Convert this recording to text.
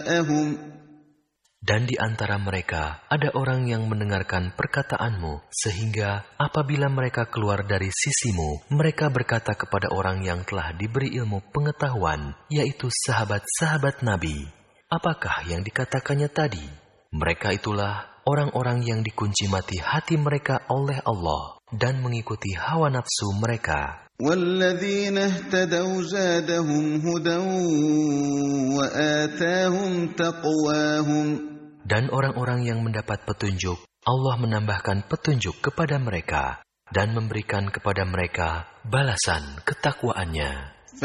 جاءهم Dan di antara mereka ada orang yang mendengarkan perkataanmu, sehingga apabila mereka keluar dari sisimu, mereka berkata kepada orang yang telah diberi ilmu pengetahuan, yaitu sahabat-sahabat Nabi, apakah yang dikatakannya tadi? Mereka itulah orang-orang yang dikunci mati hati mereka oleh Allah dan mengikuti hawa nafsu mereka. والذين اهتدوا زادهم هدى وآتاهم تقواهم. Dan orang-orang yang mendapat petunjuk, Allah menambahkan petunjuk kepada mereka dan memberikan kepada mereka balasan ketakwaannya.